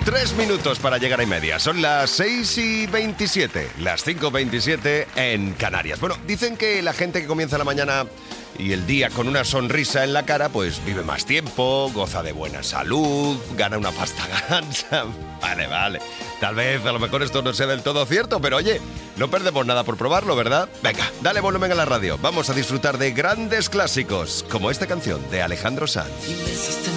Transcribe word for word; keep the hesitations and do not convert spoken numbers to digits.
Tres minutos para llegar a y media. Son las seis y veintisiete, las cinco y veintisiete en Canarias. Bueno, dicen que la gente que comienza la mañana y el día con una sonrisa en la cara, pues vive más tiempo, goza de buena salud, gana una pasta gansa. Vale, vale. Tal vez a lo mejor esto no sea del todo cierto, pero oye, no perdemos nada por probarlo, ¿verdad? Venga, dale volumen a la radio. Vamos a disfrutar de grandes clásicos, como esta canción de Alejandro Sanz.